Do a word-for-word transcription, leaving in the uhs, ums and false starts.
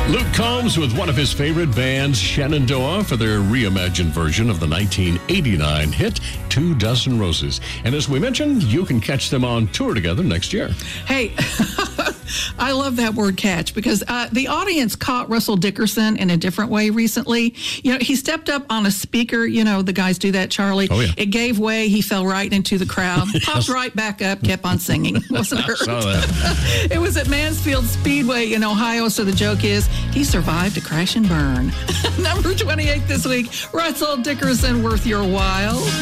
Luke Combs with one of his favorite bands, Shenandoah, for their reimagined version of the nineteen eighty-nine hit, Two Dozen Roses. And as we mentioned, you can catch them on tour together next year. Hey, I love that word catch because uh, the audience caught Russell Dickerson in a different way recently. You know, he stepped up on a speaker. You know, the guys do that, Charlie. Oh, yeah. It gave way. He fell right into the crowd, Yes. popped right back up, kept on singing. Wasn't hurt. Saw that. It was at Mansfield Speedway in Ohio, so the joke is he survived a crash and burn. Number twenty-eight this week, Russell Dickerson, Worth Your While.